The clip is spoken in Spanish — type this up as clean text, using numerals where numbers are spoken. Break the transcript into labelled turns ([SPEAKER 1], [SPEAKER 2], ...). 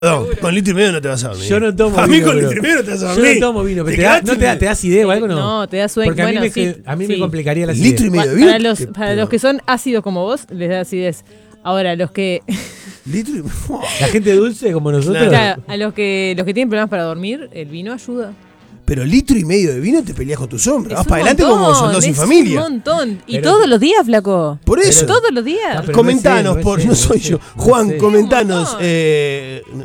[SPEAKER 1] No, con litro y medio no te vas a dormir.
[SPEAKER 2] Yo no tomo vino.
[SPEAKER 1] A mí con litro y medio no te vas a dormir.
[SPEAKER 2] Yo no tomo vino, pero ¿te da acidez o algo no?
[SPEAKER 3] No, te da sueño.
[SPEAKER 2] Porque a mí me complicaría la acidez.
[SPEAKER 1] Litro y medio de vino.
[SPEAKER 3] Para los que son ácidos como vos, les da acidez. Ahora, los que...
[SPEAKER 1] Litro y...
[SPEAKER 2] La gente dulce como nosotros.
[SPEAKER 3] Claro, a los que tienen problemas para dormir, el vino ayuda.
[SPEAKER 1] Pero litro y medio de vino te peleas con tu sombra.
[SPEAKER 3] Es
[SPEAKER 1] Vas
[SPEAKER 3] un
[SPEAKER 1] para adelante
[SPEAKER 3] montón,
[SPEAKER 1] como Soldados sin familia.
[SPEAKER 3] Un montón. Y
[SPEAKER 2] Pero-
[SPEAKER 3] todos los días, flaco.
[SPEAKER 1] Por eso.
[SPEAKER 3] Todos los días.
[SPEAKER 2] Pero
[SPEAKER 1] Comentanos,
[SPEAKER 2] no es
[SPEAKER 1] no soy
[SPEAKER 2] cero,
[SPEAKER 1] yo. Juan,
[SPEAKER 2] no es cero.
[SPEAKER 1] comentanos.
[SPEAKER 3] Un montón.